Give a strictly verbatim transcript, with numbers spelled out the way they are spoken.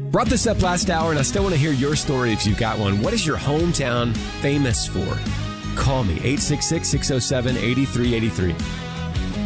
Brought this up last hour, and I still want to hear your story if you've got one. What is your hometown famous for? Call me, eight six six, six oh seven, eight three eight three.